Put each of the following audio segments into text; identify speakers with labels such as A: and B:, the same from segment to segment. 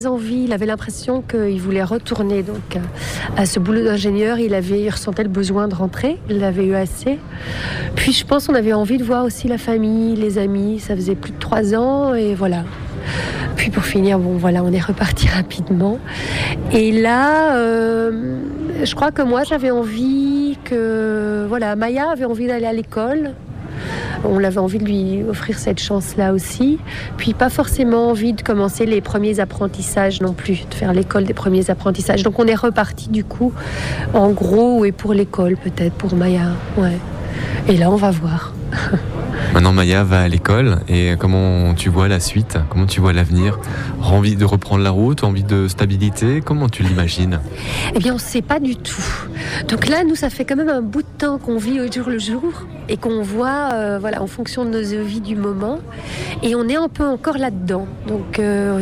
A: envie, il avait l'impression qu'il voulait retourner donc à ce boulot d'ingénieur. Il ressentait le besoin de rentrer, il l'avait eu assez. Puis je pense qu'on avait envie de voir aussi la famille, les amis. Ça faisait plus de 3 ans et voilà. Puis pour finir, on est reparti rapidement. Et là, je crois que moi j'avais envie Maya avait envie d'aller à l'école. On avait envie de lui offrir cette chance-là aussi. Puis pas forcément envie de commencer les premiers apprentissages non plus, de faire l'école des premiers apprentissages. Donc on est reparti du coup, en gros, et pour l'école peut-être, pour Maya. Ouais. Et là on va voir.
B: Maintenant Maya va à l'école et comment tu vois la suite? Comment tu vois l'avenir? Envie de reprendre la route? Envie de stabilité? Comment tu l'imagines?
A: Eh bien on ne sait pas du tout. Donc là nous ça fait quand même un bout de temps qu'on vit au jour le jour et qu'on voit en fonction de nos vies du moment et on est un peu encore là-dedans. Donc on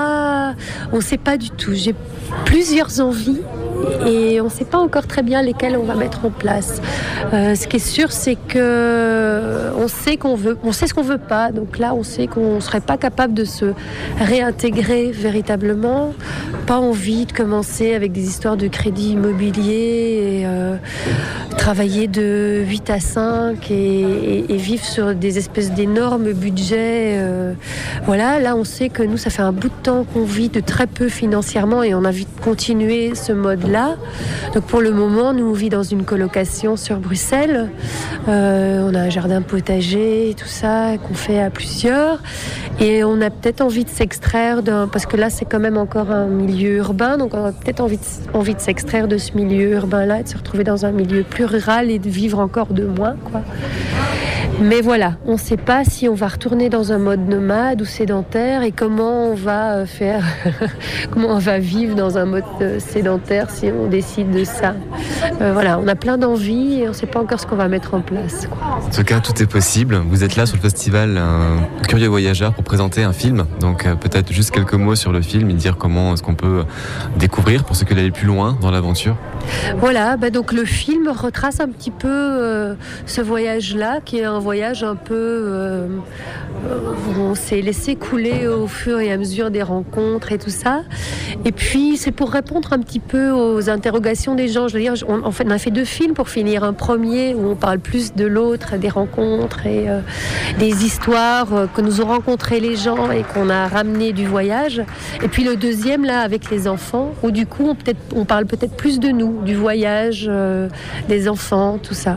A: ne sait pas du tout. J'ai plusieurs envies et on ne sait pas encore très bien lesquelles on va mettre en place. Ce qui est sûr, c'est que on sait ce qu'on veut pas. Donc là, on sait qu'on ne serait pas capable de se réintégrer véritablement. Pas envie de commencer avec des histoires de crédit immobilier et travailler de 8 à 5 et vivre sur des espèces d'énormes budgets. Là, on sait que nous, ça fait un bout de temps qu'on vit de très peu financièrement et on a envie de continuer ce mode-là. Donc pour le moment, nous on vit dans une colocation sur Bruxelles. On a un jardin potager, tout ça, qu'on fait à plusieurs. Et on a peut-être envie de s'extraire parce que là, c'est quand même encore un milieu urbain. Donc on a peut-être envie de s'extraire de ce milieu urbain-là, et de se retrouver dans un milieu plus rural et de vivre encore de moins, quoi. Mais voilà, on ne sait pas si on va retourner dans un mode nomade ou sédentaire et comment on va faire, comment on va vivre dans un mode sédentaire si on décide de ça. On a plein d'envies et on ne sait pas encore ce qu'on va mettre en place, quoi.
B: En tout cas, tout est possible. Vous êtes là sur le festival Curieux Voyageurs pour présenter un film. Donc peut-être juste quelques mots sur le film et dire comment est-ce qu'on peut découvrir pour ceux qui veulent aller plus loin dans l'aventure.
A: Donc le film retrace un petit peu ce voyage-là, qui est un voyage un peu où on s'est laissé couler au fur et à mesure des rencontres et tout ça. Et puis c'est pour répondre un petit peu aux interrogations des gens. Je veux dire, on a fait 2 films pour finir. Un premier où on parle plus de l'autre, des rencontres et des histoires que nous ont rencontrées les gens et qu'on a ramené du voyage. Et puis le deuxième là avec les enfants, où du coup on parle peut-être plus de nous, du voyage, des enfants, tout ça.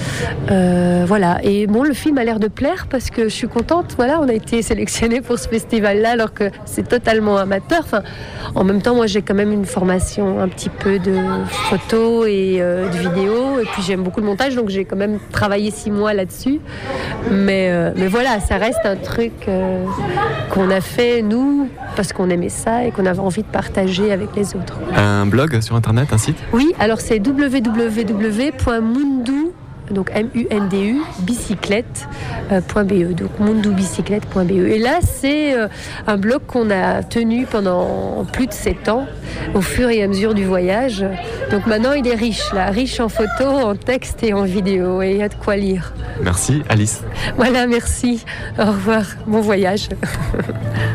A: Et le film a l'air de plaire parce que je suis contente. On a été sélectionnés pour ce festival-là alors que c'est totalement amateur. En même temps, moi j'ai quand même une formation un petit peu de photo et de vidéo et puis j'aime beaucoup le montage, donc j'ai quand même travaillé 6 mois là-dessus. Mais ça reste un truc qu'on a fait nous parce qu'on aimait ça et qu'on avait envie de partager avec les autres.
B: Un blog sur internet, un site?
A: Oui, alors c'est www.mundu, donc MUNDU, bicyclette.be, donc mundubicyclette.be. Et là, c'est un blog qu'on a tenu pendant plus de 7 ans, au fur et à mesure du voyage. Donc maintenant, il est riche en photos, en textes et en vidéos, et il y a de quoi lire.
B: Merci Alice.
A: Voilà, merci. Au revoir, bon voyage.